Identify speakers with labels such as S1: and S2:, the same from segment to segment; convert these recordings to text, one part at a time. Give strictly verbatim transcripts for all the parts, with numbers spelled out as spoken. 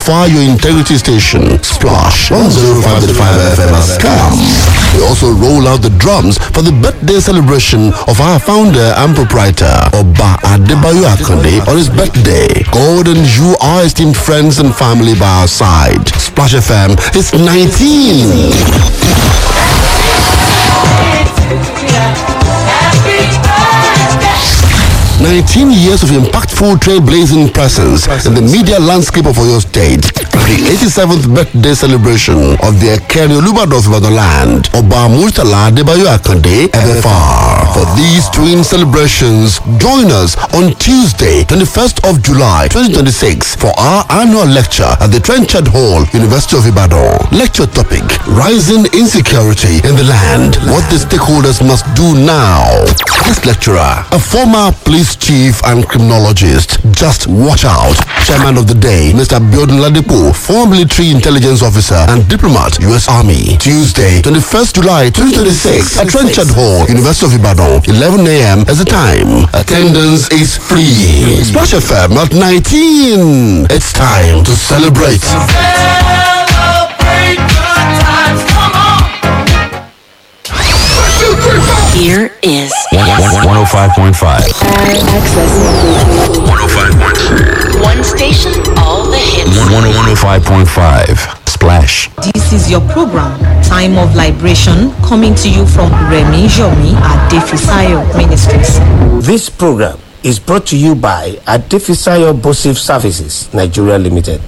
S1: far your integrity station, Splash one oh five point five F M has come. We also roll out the drums for the birthday celebration of our founder and proprietor, Oba Adebayo Akande, on his birthday. God and you are esteemed friends and family by our side. Splash F M is nineteen. nineteen years of impactful trailblazing presence in the media landscape of Oyo State. The eighty-seventh birthday celebration of the Ekeri Olubadan of Ibadan land, Oba Murtala Adebayo Akande, F F R. For these twin celebrations, join us on Tuesday, twenty-first of July, twenty twenty-six, for our annual lecture at the Trenchard Hall, University of Ibadan. Lecture topic: Rising Insecurity in the Land, what the stakeholders must do now. This lecturer, a former police chief and criminologist, just watch out. Chairman of the day, Mister Biodun Ladipo, former military intelligence officer and diplomat, U S Army. Tuesday, twenty-first of July, twenty twenty-six, at Trenchard Hall, University of Ibadan, eleven a.m. as the time. Attendance is free. Splash F M at nineteen. It's time to celebrate. Celebrate good times. Come on.
S2: Here is
S3: one oh five point five.
S2: Access.
S3: one oh five point six.
S2: One station, all the hits.
S3: one oh five point five. Splash.
S4: This is your program, Time of Liberation, coming to you from Remi Jomi at Adefisayo Ministries.
S5: This program is brought to you by Adefisayo Bosif Services, Nigeria Limited.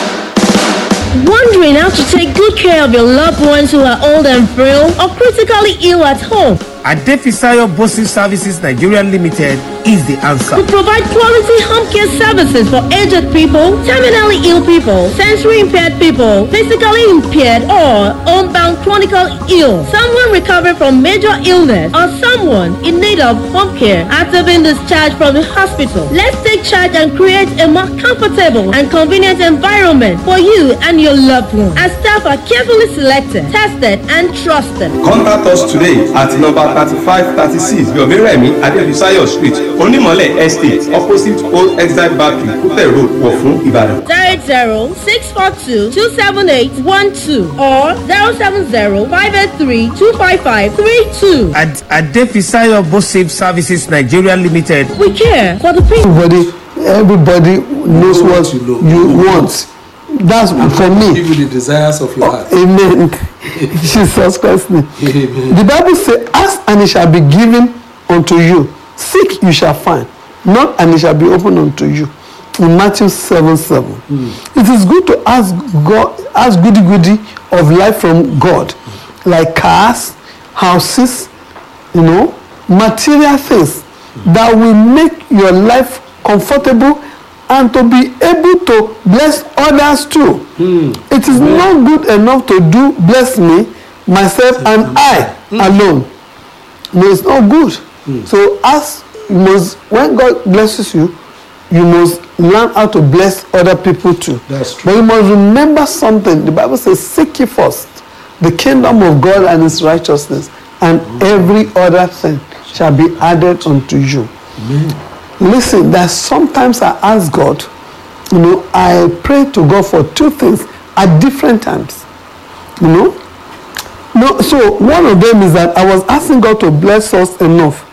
S6: Wondering how to take good care of your loved ones who are old and frail or critically ill at home?
S5: Adefisayo Bosif Services Nigeria Limited is the answer.
S6: We provide quality home care services for aged people, terminally ill people, sensory impaired people, physically impaired or homebound chronically ill, someone recovering from major illness, or someone in need of home care after being discharged from the hospital. Let's take charge and create a more comfortable and convenient environment for you and your loved one. Our staff are carefully selected, tested, and trusted.
S7: Contact us today at number thirty-five thirty-six Yomiremi Adefisayo Street, Onimole Estate, opposite Old Exile Battery, Kute Road, Wofun, Ibadan.
S6: zero eight zero six four two two seven eight one two or zero seven zero five eight three two five five three two.
S5: At Adefisayo Bosif Services Nigeria Limited,
S6: we care for the people.
S8: Everybody, everybody knows what you, you want. That's for me.
S9: Give you the desires of your heart.
S8: Amen. Jesus Christ. The Bible says, ask and it shall be given unto you. Seek you shall find. Knock and it shall be opened unto you. In Matthew seven seven. Mm. It is good to ask God, ask goody goody of life from God, like cars, houses, you know, material things that will make your life comfortable and to be able to bless others too. Mm. It is mm. not good enough to do bless me, myself, and mm. I mm. alone. No, it's not good. Mm. So as you must, when God blesses you, you must learn how to bless other people too.
S9: That's true.
S8: But you must remember something. The Bible says, seek ye first the kingdom of God and his righteousness, and mm. every other thing shall be added unto you. Mm. Listen, that sometimes I ask God, you know, I pray to God for two things at different times. You know? No, so one of them is that I was asking God to bless us enough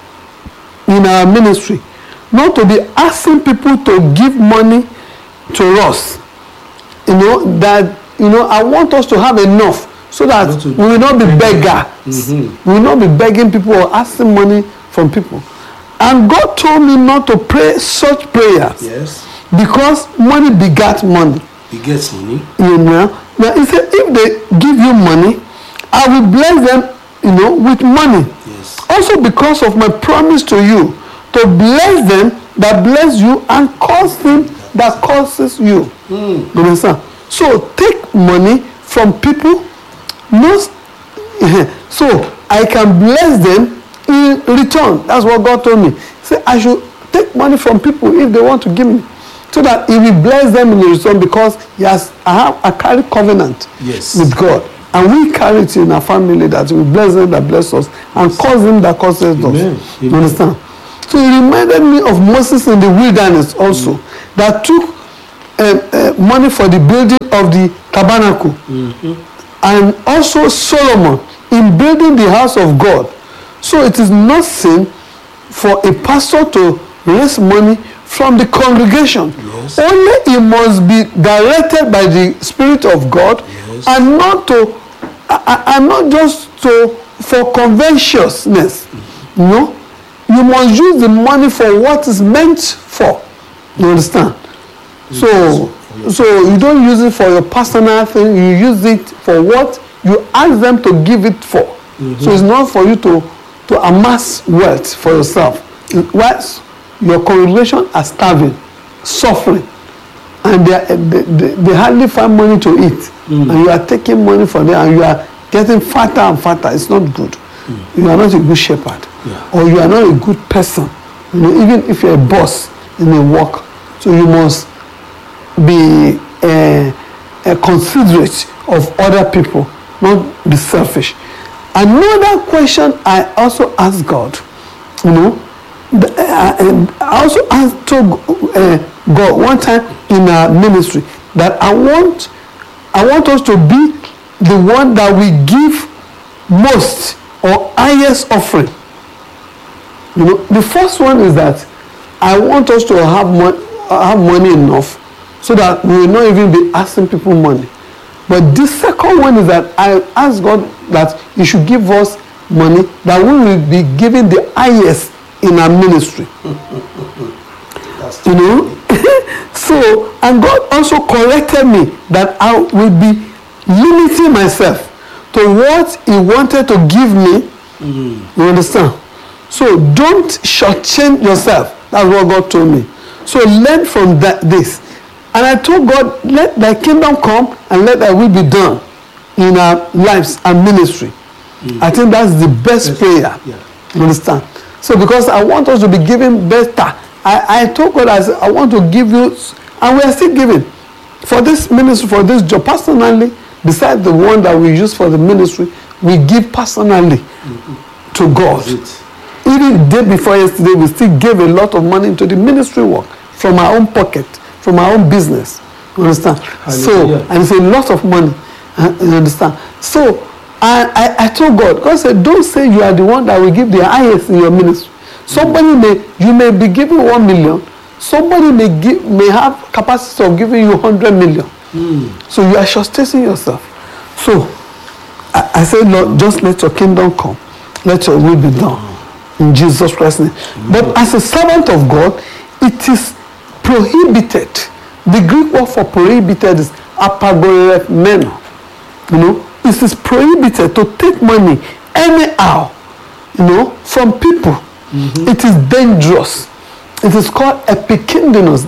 S8: in our ministry, not to be asking people to give money to us. You know, that, you know, I want us to have enough so that we will not be beggar. Mm-hmm. We will not be begging people or asking money from people. And God told me not to pray such prayers.
S9: Yes.
S8: Because money begat money.
S9: Begets money.
S8: You know. Now he said, if they give you money, I will bless them, you know, with money.
S9: Yes.
S8: Also because of my promise to you, to bless them that bless you and curse them that curses you. Mm. You understand? So take money from people, most, so I can bless them in return. That's what God told me. He said I should take money from people if they want to give me, so that He will bless them in return, because He has I have I carry covenant
S9: yes.
S8: with God, and we carry it in our family that we bless them that bless us and curse them that curses us.
S9: Amen.
S8: You understand? So He reminded me of Moses in the wilderness also, mm. that took uh, uh, money for the building of the tabernacle. Mm-hmm. And also Solomon in building the house of God. So it is not sin for a pastor to raise money from the congregation. Yes. Only it must be directed by the Spirit of God. Yes. and not to uh, and not just to for covetousness. Mm-hmm. You know, you must use the money for what it's meant for. You understand? Mm-hmm. So so you don't use it for your personal thing. You use it for what you ask them to give it for. Mm-hmm. So it's not for you to to amass wealth for yourself. Whilst your congregation are starving, suffering, and they, are, they, they, they hardly find money to eat, mm. and you are taking money from them, and you are getting fatter and fatter. It's not good. Mm. You are not a good shepherd, yeah. or you are not a good person. You know, even if you are a boss in a work, so you must be uh, uh, considerate of other people, not be selfish. Another question I also ask God, you know, the, uh, and I also asked to uh, God one time in our ministry that I want, I want us to be the one that we give most or highest offering. You know, the first one is that I want us to have money, have money enough so that we will not even be asking people money. But the second one is that I ask God that He should give us money that we will be giving the highest in our ministry. You know? So, and God also corrected me that I will be limiting myself to what He wanted to give me. Mm-hmm. You understand? So don't shortchange yourself. That's what God told me. So learn from that this. And I told God, let thy kingdom come and let thy will be done in our lives and ministry. Mm. I think that's the best yes. prayer. Yeah. You understand? So because I want us to be giving better, I, I told God, I said, I want to give you, and we are still giving. For this ministry, for this job, personally, besides the one that we use for the ministry, we give personally mm-hmm. to God. Even the day before yesterday, we still gave a lot of money into the ministry work from our own pocket, from our own business. You understand? So, and it's a lot of money. You understand? So, I, I, I told God, God said, don't say you are the one that will give the highest in your ministry. Somebody mm. may, you may be giving one million. Somebody may give, may have capacity of giving you hundred million. Mm. So you are short-chasing yourself. So, I, I said, Lord, just let your kingdom come. Let your will be done. In Jesus Christ's name. Mm. But as a servant of God, it is prohibited. The Greek word for prohibited is apagorepmeno. You know, it is prohibited to take money anyhow, you know, from people. Mm-hmm. It is dangerous. It is called epikindinos.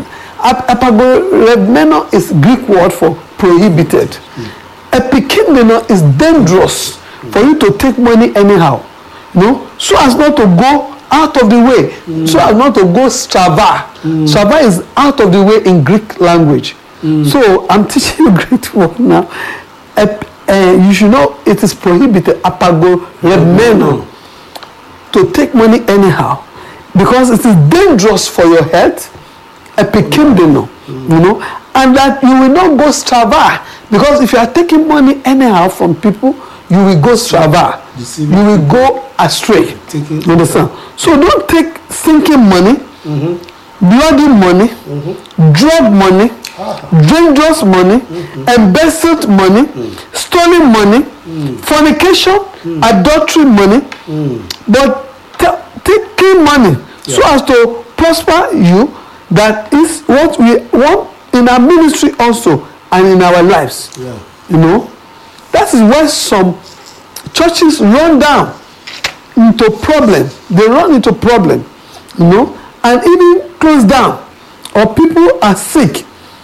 S8: Apagorepmeno is Greek word for prohibited. Mm-hmm. Epikindino is dangerous mm-hmm. for you to take money anyhow, you know, so as not to go out of the way, mm. so as not to go strava. Mm. Strava is out of the way in Greek language. Mm. So I'm teaching you Greek word now. Ep, uh, you should know it is prohibited, apagorepmeno, mm. to take money anyhow, because it is dangerous for your health, epikindino, mm. you know, and that you will not go strava, because if you are taking money anyhow from people, you will go strava. You will go astray. You understand? So don't take sinking money, mm-hmm. bloody money, mm-hmm. drug money, ah. dangerous money, mm-hmm. embezzled money, mm-hmm. stolen money, mm-hmm. fornication, mm-hmm. adultery money, mm-hmm. but t- taking money yeah. so as to prosper you, that is what we want in our ministry also and in our lives. Yeah. You know? That is why some churches run down into problem. They run into problem, you know, and even close down, or people are sick,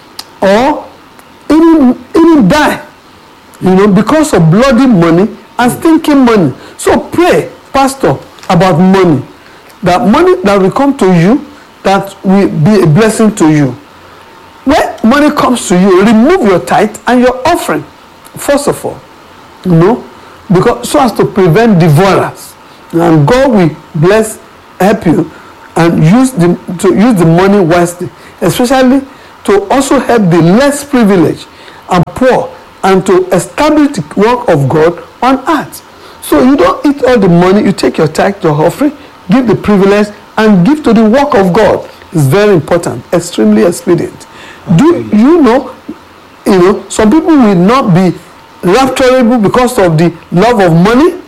S8: or even even die, you know, because of bloody money and stinking money. So pray, pastor, about money. That money that will come to you, that will be a blessing to you. When money comes to you, remove your tithe and your offering, first of all. You know, because so as to prevent devourers, and God will bless, help you, and use the to use the money wisely, especially to also help the less privileged and poor and to establish the work of God on earth. So you don't eat all the money, you take your tithe, your offering, give the privilege and give to the work of God. It's very important, extremely expedient. Do you know, you know, some people will not be rapturable because of the love of money.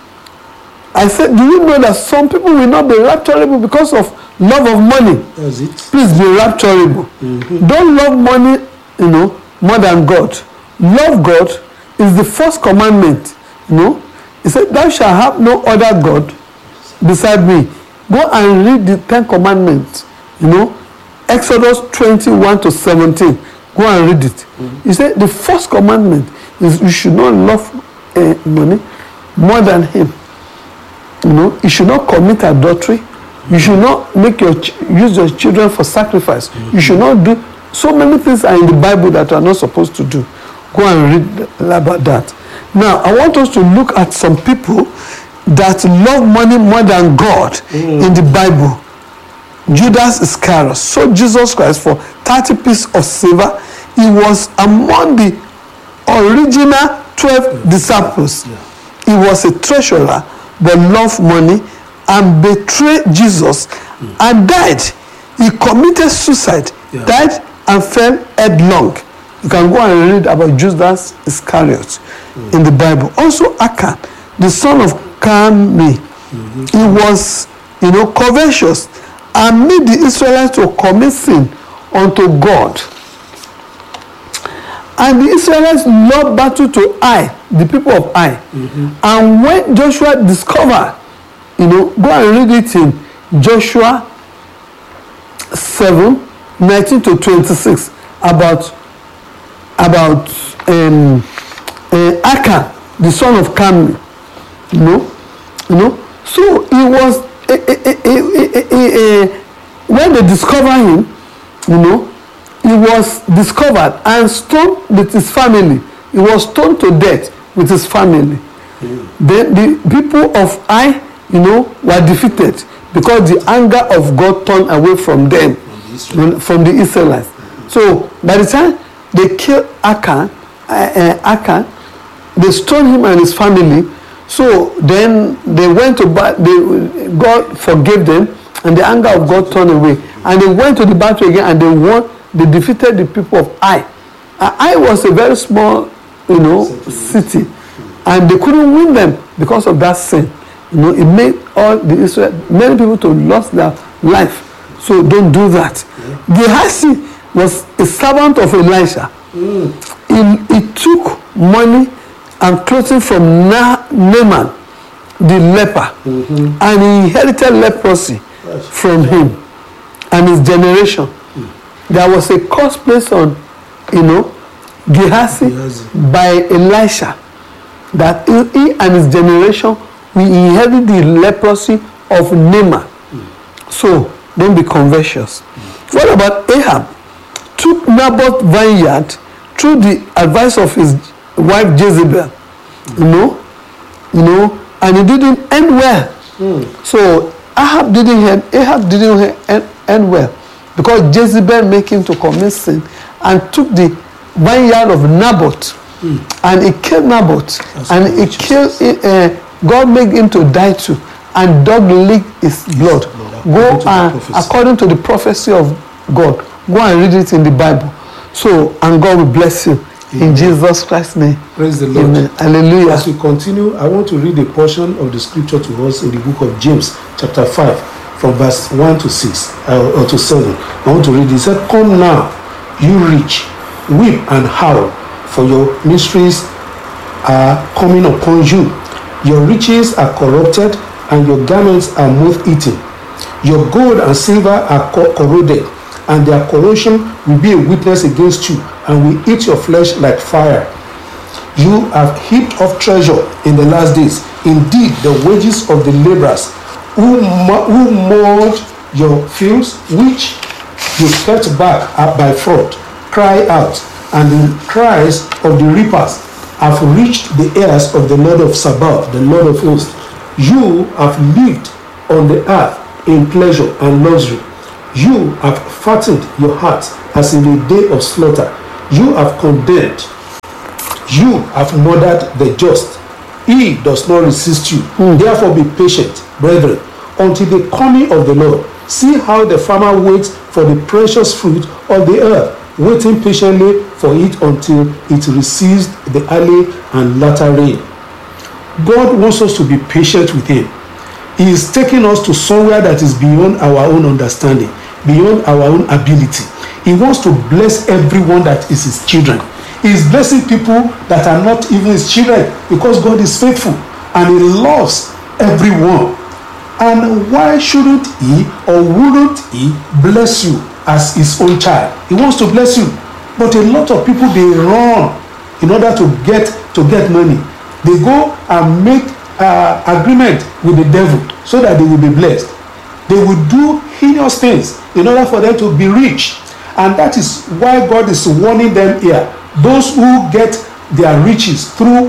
S8: I said, do you know that some people will not be rapturable because of love of money?
S9: That's it.
S8: Please be rapturable. Mm-hmm. Don't love money, you know, more than God. Love God is the first commandment, you know. He said, thou shalt have no other God beside me. Go and read the Ten Commandments, you know. Exodus twenty-one to seventeen. Go and read it. Mm-hmm. He said, the first commandment is you should not love uh, money more than him. You know, you should not commit adultery. You should not make your ch- use your children for sacrifice. Mm-hmm. You should not do so many things are in the Bible that you are not supposed to do. Go and read about that. Now, I want us to look at some people that love money more than God mm. in the Bible. Judas Iscariot sold Jesus Christ for thirty pieces of silver. He was among the original twelve disciples.
S9: Yeah.
S8: He was a treasurer but loved money and betrayed Jesus mm. and died. He committed suicide, yeah. died and fell headlong. You can go and read about Judas Iscariot mm. in the Bible. Also Achan, the son of Carmi, mm-hmm. he was, you know, covetous and made the Israelites to commit sin unto God. And the Israelites loved battle to Ai, the people of Ai. Mm-hmm. And when Joshua discovered, you know, go and read it in Joshua seven, nineteen to twenty-six, about, about um, uh, Achan, the son of Carmi. You know, you know. So he was, uh, uh, uh, uh, uh, uh, when they discovered him, you know, he was discovered and stoned with his family. He was stoned to death with his family. Mm. Then the people of Ai, you know, were defeated because the anger of God turned away from them, from the, from the Israelites. Mm. So by the time they killed Achan, uh, uh, Achan, they stoned him and his family. So then they went to bat- they, God forgave them, and the anger of God turned away. And they went to the battle again, and they won. They defeated the people of Ai. Uh, Ai was a very small, you know, city, and they couldn't win them because of that sin. You know, it made all the Israel, many people to lost their life. So don't do that. Yeah. Gehazi was a servant of Elisha. Mm. He, he took money and clothing from Na- Naaman, the leper, mm-hmm. and he inherited leprosy yes. from him and his generation. Mm. There was a curse placed on, you know, Gehazi yes. by Elisha, that he, he and his generation will inherit the leprosy of Naaman. Mm. So don't be covetous. Mm. What about Ahab? Took Naboth's vineyard through the advice of his wife Jezebel, mm. you know, you know, and it didn't end well. Mm. So Ahab didn't end, Ahab didn't end, end well because Jezebel made him to commit sin and took the vineyard of Naboth, mm. and he killed Naboth, That's and he killed. Uh, God made him to die too, and dog licked his blood. blood Go and according to the prophecy of God, go and read it in the Bible. So and God will bless you. Amen. In Jesus Christ's name.
S9: Praise the Lord.
S8: Amen. Hallelujah.
S9: As we continue, I want to read a portion of the scripture to us in the book of James, chapter five, from verse one to six, uh, or to seven. I want to read it. It said, come now, you rich, weep and howl, for your mysteries are coming upon you. Your riches are corrupted, and your garments are moth-eaten. Your gold and silver are co- corroded, and their corrosion will be a witness against you, and will eat your flesh like fire. You have heaped up treasure in the last days. Indeed, the wages of the laborers who, mo- who mowed your fields, which you kept back by fraud, cry out, and the cries of the reapers have reached the ears of the Lord of Sabaoth, the Lord of hosts. You have lived on the earth in pleasure and luxury. You have fattened your hearts as in a day of slaughter. You have condemned, you have murdered the just. He does not resist you. Mm. Therefore be patient, brethren, until the coming of the Lord. See how the farmer waits for the precious fruit of the earth, waiting patiently for it until it receives the early and latter rain. God wants us to be patient with him. He is taking us to somewhere that is beyond our own understanding, beyond our own ability. He wants to bless everyone that is his children. He is blessing people that are not even his children, because God is faithful and he loves everyone. And why shouldn't he or wouldn't he bless you as his own child? He wants to bless you. But a lot of people, they run in order to get to get money. They go and make uh, agreement with the devil so that they will be blessed. They will do heinous things in order for them to be rich. And that is why God is warning them here. Those who get their riches through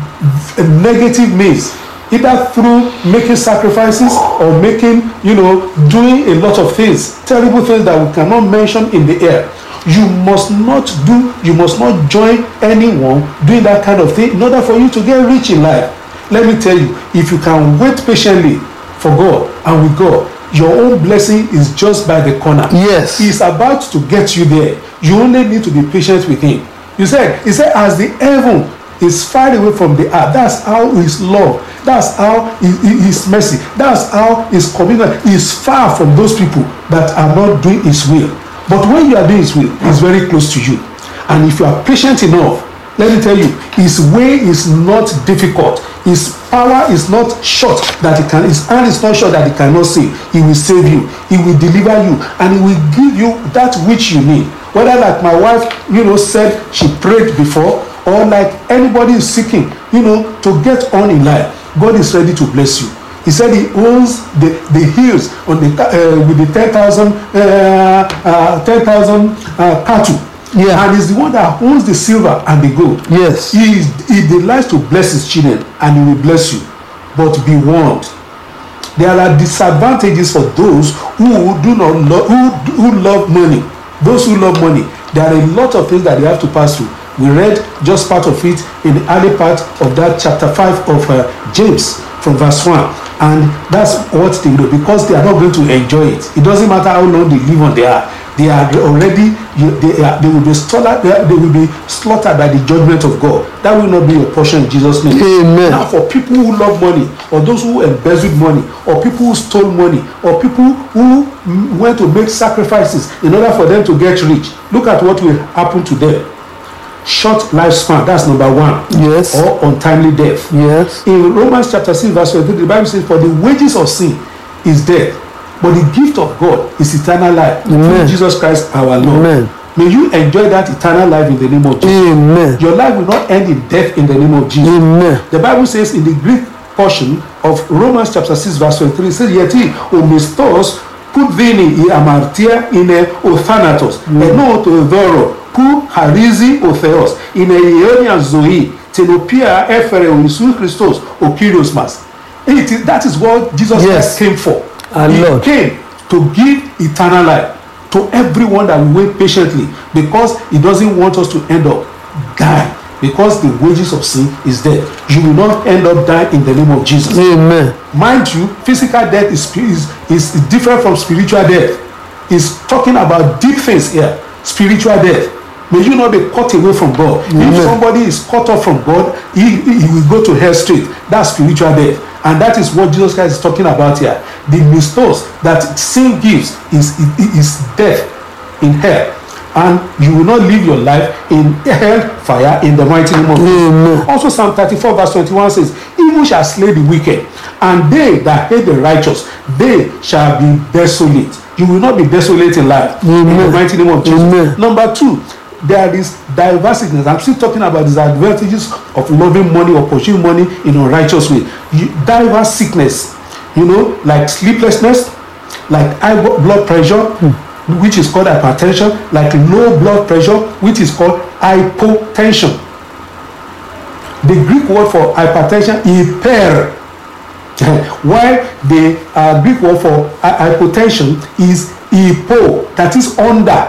S9: negative means, either through making sacrifices or making, you know, doing a lot of things, terrible things that we cannot mention in the air. You must not do, you must not join anyone doing that kind of thing in order for you to get rich in life. Let me tell you, if you can wait patiently for God and with God, your own blessing is just by the corner.
S8: Yes.
S9: He's about to get you there. You only need to be patient with him. You said, he said, as the heaven is far away from the earth, that's how his love, that's how his mercy, that's how his commitment is far from those people that are not doing his will. But when you are doing his will, he's very close to you. And if you are patient enough, let me tell you, his way is not difficult. His power is not short that he can, his hand is not short that he cannot save. He will save you. He will deliver you. And he will give you that which you need. Whether like my wife, you know, said she prayed before, or like anybody is seeking, you know, to get on in life, God is ready to bless you. He said he owns the, the hills on the uh, with the ten thousand uh, uh, ten thousand uh, cattle. Yeah. And he's the one that owns the silver and the gold.
S8: Yes.
S9: He, he delights to bless his children, and he will bless you. But be warned. There are disadvantages for those who do not love who, who love money. Those who love money, there are a lot of things that they have to pass through. We read just part of it in the early part of that chapter five of uh, James from verse one. And that's what they do, because they are not going to enjoy it. It doesn't matter how long they live on the earth. They are already, they, are, they will be slaughtered, they will be slaughtered by the judgment of God. That will not be your portion in Jesus' name.
S8: Amen.
S9: Now, for people who love money, or those who embezzled money, or people who stole money, or people who went to make sacrifices in order for them to get rich, look at what will happen to them. Short lifespan, that's number one.
S8: Yes.
S9: Or untimely death.
S8: Yes.
S9: In Romans chapter six, verse twenty-three, the Bible says, for the wages of sin is death, but the gift of God is eternal life through Jesus Christ our Lord.
S8: Amen.
S9: May you enjoy that eternal life in the name of Jesus.
S8: Amen.
S9: Your life will not end in death in the name of Jesus.
S8: Amen.
S9: The Bible says in the Greek portion of Romans chapter six, verse twenty-three, it says, yeti omistos put vini i amartia in a othanatos, eno to evoro pu harizi otheos in a ionia zoe tenopia efere onisu Christos o kyrios mas. That is what Jesus
S8: Yes.
S9: Christ came for.
S8: Our
S9: He
S8: Lord.
S9: came to give eternal life to everyone that will wait patiently, because he doesn't want us to end up dying, because the wages of sin is death. You will not end up dying in the name of Jesus.
S8: Amen.
S9: Mind you, physical death is, is, is different from spiritual death. He's talking about deep things here. Spiritual death. May you not be cut away from God.
S8: Amen.
S9: If somebody is cut off from God, he, he will go to hell straight. That's spiritual death. And that is what Jesus Christ is talking about here. The mistos that sin gives is, is death in hell. And you will not live your life in hell fire in the mighty name of Jesus. Also Psalm thirty-four verse twenty-one says, evil shall slay the wicked, and they that hate the righteous, they shall be desolate. You will not be desolate in life. Amen. In the mighty name of Jesus. Amen. Number two, there is diversity. I'm still talking about the advantages of loving money or pursuing money in a righteous way. You, diverse sickness, you know, like sleeplessness, like high blood pressure, hmm. which is called hypertension, like low blood pressure, which is called hypotension. The Greek word for hypertension is hyper, while the uh, Greek word for uh, hypotension is hypo, that is under.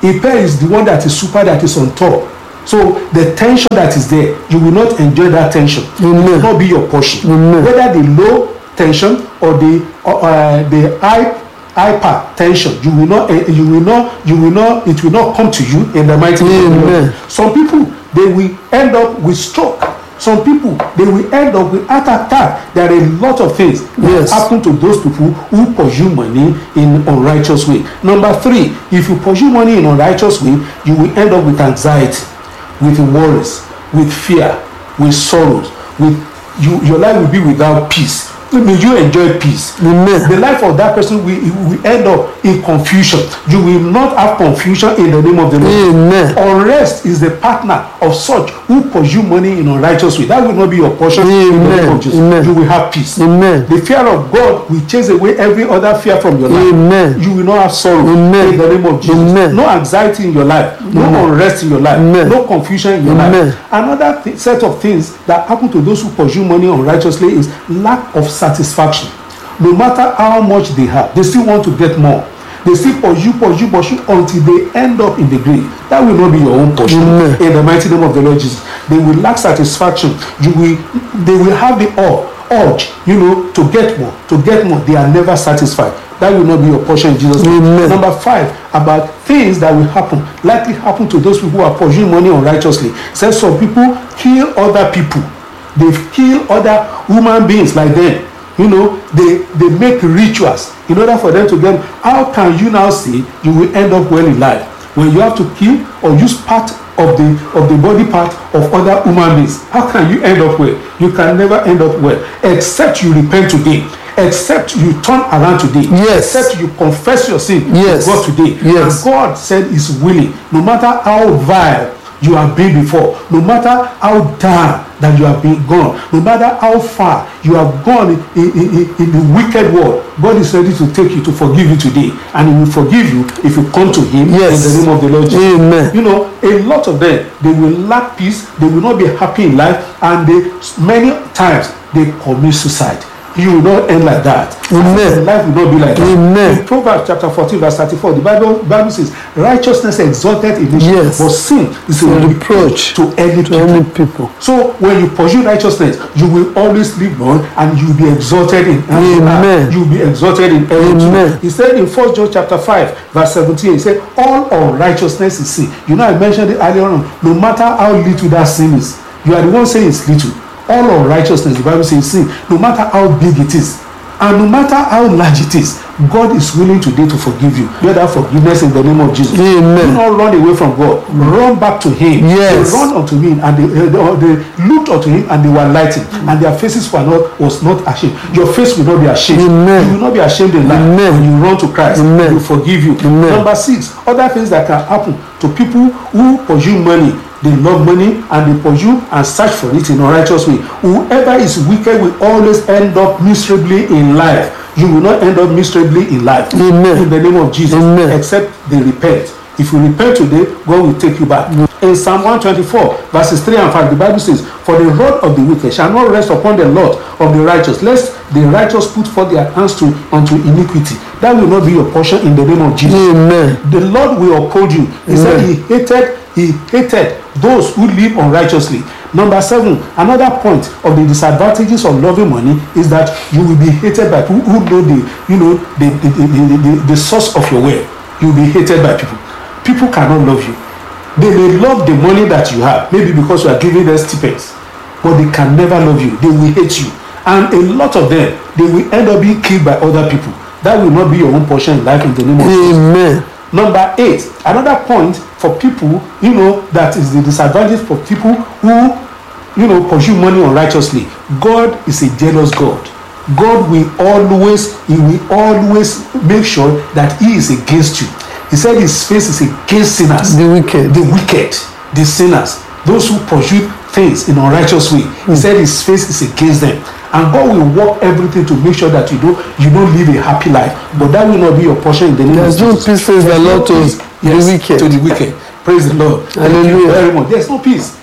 S9: A pear is the one that is super, that is on top. So the tension that is there, you will not enjoy that tension.
S8: Amen.
S9: It will not be your portion.
S8: Amen.
S9: Whether the low tension or the uh, the high hyper tension, you will not, uh, you will not, you will not, it will not come to you in the mighty name of the Lord. Some people, they will end up with stroke. Some people, they will end up with heart attack. There are a lot of things
S8: Yes.
S9: that happen to those people who pursue money in unrighteous way. Number three, if you pursue money in unrighteous way, you will end up with anxiety, with worries, with fear, with sorrows, with you, your life will be without peace. May you enjoy peace.
S8: Amen.
S9: The life of that person will, will end up in confusion. You will not have confusion in the name of the Lord.
S8: Amen.
S9: Unrest is the partner of such who pursue money in unrighteous way. That will not be your portion. In the name
S8: Amen.
S9: of Jesus.
S8: Amen.
S9: You will have peace.
S8: Amen.
S9: The fear of God will chase away every other fear from your life.
S8: Amen.
S9: You will not have sorrow.
S8: Amen.
S9: In the name of Jesus.
S8: Amen.
S9: No anxiety in your life. No
S8: Amen.
S9: unrest in your life.
S8: Amen.
S9: No confusion in your
S8: Amen.
S9: life. Another th- set of things that happen to those who pursue money unrighteously is lack of satisfaction. No matter how much they have, they still want to get more. They still pursue, pursue, pursue until they end up in the grave. That will not be your own portion.
S8: Amen.
S9: In the mighty name of the Lord Jesus. They will lack satisfaction. You will, they will have the urge, you know, to get more, to get more. They are never satisfied. That will not be your portion in Jesus' name.
S8: Amen.
S9: Number five, about things that will happen, likely happen to those people who are pursuing money unrighteously. Says some people kill other people. They kill other human beings like them. You know, they, they make rituals in order for them to get. How can you now say you will end up well in life when you have to kill or use part of the of the body part of other human beings? How can you end up well? You can never end up well except you repent today, except you turn around today,
S8: Yes.
S9: except you confess your sin
S8: Yes.
S9: to God today.
S8: Yes.
S9: And God said He's willing, no matter how vile you have been before, no matter how down that you have been gone, no matter how far you have gone in, in, in, in the wicked world, God is ready to take you, to forgive you today, and He will forgive you if you come to Him.
S8: Yes.
S9: In the name of the Lord Jesus.
S8: Amen.
S9: You know, a lot of them, they will lack peace, they will not be happy in life, and they many times they commit suicide. You will not end like that.
S8: Amen.
S9: Life will not be like that.
S8: Amen.
S9: In Proverbs chapter fourteen, verse thirty-four, the Bible, Bible says, righteousness exalted in nation,
S8: Yes.
S9: but sin is a
S8: A
S9: reproach
S8: reproach
S9: to any
S8: to
S9: people.
S8: any people.
S9: So when you pursue righteousness, you will always live long, and you will be exalted in every
S8: Amen.
S9: earth. You will be exalted in every
S8: Amen.
S9: truth. He said in First John chapter five, verse seventeen, he said, all unrighteousness is sin. You know, I mentioned it earlier on. No matter how little that sin is, you are the one saying it's little. All unrighteousness, the Bible says, sin. No matter how big it is, and no matter how large it is, God is willing today to forgive you. Get that forgiveness in the name of Jesus.
S8: Amen.
S9: Do not run away from God. Run back to Him.
S8: Yes.
S9: They run unto Him, and they, uh, they, they looked unto Him, and they were lightened, and their faces were not was not ashamed. Your face will not be ashamed.
S8: Amen.
S9: You will not be ashamed in life.
S8: Amen.
S9: When you run to Christ,
S8: Amen.
S9: He will forgive you.
S8: Amen.
S9: Number six, other things that can happen to people who pursue money. They love money, and they pursue and search for it in a righteous way. Whoever is wicked will always end up miserably in life. You will not end up miserably in life.
S8: Amen.
S9: In the name of Jesus.
S8: Amen.
S9: Except they repent. If you repent today, God will take you back. In Psalm one twenty-four, verses three and five, the Bible says, for the rod of the wicked shall not rest upon the lot of the righteous, lest the righteous put forth their hands to unto iniquity. That will not be your portion in the name of Jesus.
S8: Amen.
S9: The Lord will uphold you. He
S8: Amen.
S9: said he hated, he hated those who live unrighteously. Number seven, another point of the disadvantages of loving money is that you will be hated by people who know the, you know, the, the, the, the, the, the source of your wealth. You will be hated by people. People cannot love you. They may love the money that you have, maybe because you are giving them stipends, but they can never love you. They will hate you. And a lot of them, they will end up being killed by other people. That will not be your own portion in life in the name of Jesus.
S8: Amen.
S9: Number eight, another point for people, you know, that is the disadvantage for people who, you know, pursue money unrighteously. God is a jealous God. God will always, He will always make sure that He is against you. He said His face is against sinners.
S8: The wicked.
S9: The wicked, the sinners, those who pursue things in unrighteous way. He said His face is against them. And God will work everything to make sure that you don't you don't live a happy life. But that will not be your portion in the name
S8: There's
S9: of
S8: no
S9: Jesus.
S8: peace, says the Lord, to
S9: Yes,
S8: the wicked.
S9: to the wicked. Praise the Lord. Thank you
S8: Hallelujah.
S9: very much. There's no peace.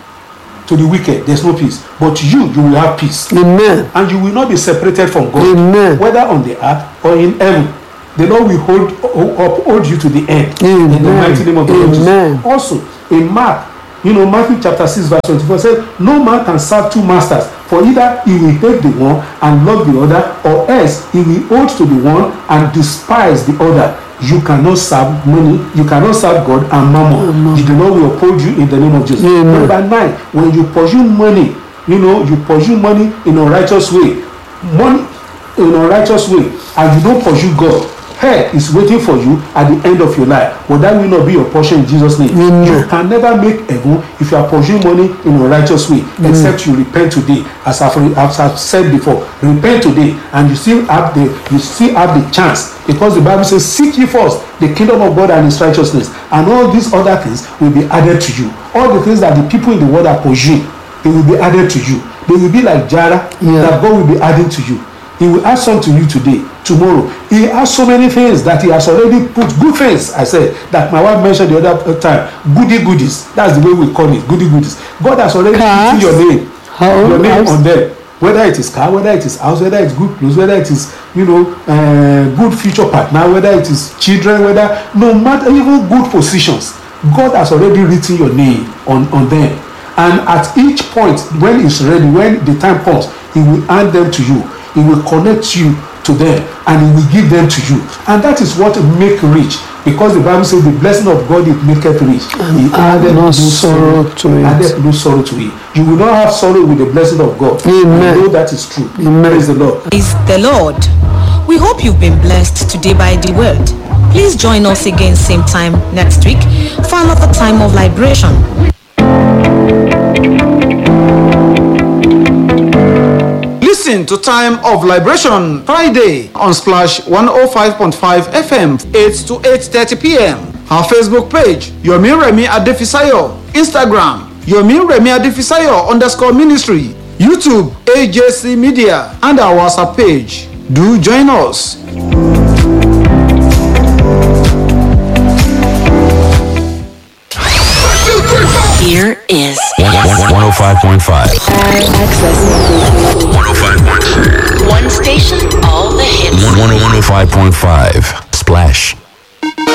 S9: To the wicked, there's no peace. But you, you will have peace.
S8: Amen.
S9: And you will not be separated from God.
S8: Amen.
S9: Whether on the earth or in heaven. the Lord will hold uphold you to the end.
S8: Amen.
S9: In the mighty name of the Lord
S8: Amen.
S9: Jesus. Also, in Mark, you know, Matthew chapter six verse twenty-four says, no man can serve two masters, for either he will hate the one and love the other, or else he will hold to the one and despise the other. You cannot serve money, you cannot serve God and mammon. Mm-hmm. The Lord will uphold you in the name of Jesus. Mm-hmm. Number nine, when you pursue money, you know, you pursue money in a righteous way, money in a righteous way, and you don't pursue God, hell is waiting for you at the end of your life. But that will not be your portion in Jesus' name. Mm-hmm. You can never make heaven if you are pursuing money in a righteous way, mm-hmm. except you repent today. As I've, as I've said before, repent today, and you still have the you still have the chance, because the Bible says, "Seek ye first the kingdom of God and His righteousness, and all these other things will be added to you." All the things that the people in the world are pursuing, they will be added to you. They will be like Jara, yeah. that God will be adding to you. He will add some to you today, tomorrow. He has so many things that he has already put, good things, I said, that my wife mentioned the other time, goody goodies. That's the way we call it, goody goodies. God has already put your name, How your name on them. Whether it is car, whether it is house, whether it's good clothes, whether it is, you know, uh, good future partner, whether it is children, whether, no matter, even good positions, God has already written your name on, on them. And at each point, when it's ready, when the time comes, He will hand them to you. He will connect you to them, and He will give them to you. And that is what make rich, because the Bible says the blessing of God it maketh rich. He added no sorrow to it. Added no sorrow to it. You will not have sorrow with the blessing of God. Amen. You know that is true. Amen. Praise the Lord.
S4: Praise the Lord. We hope you've been blessed today by the word. Please join us again same time next week for another time of liberation.
S10: Listen to Time of Liberation Friday on Splash one oh five point five F M, eight to eight thirty p.m. Our Facebook page, Yomi Remi Adefisayo. Instagram, Yomi Remi Adefisayo underscore ministry. YouTube, A J C Media. And our WhatsApp page. Do join us.
S2: Here is
S3: one oh five point five.
S2: Access.
S3: one oh five point six.
S2: One station, all the hits.
S3: one oh five point five.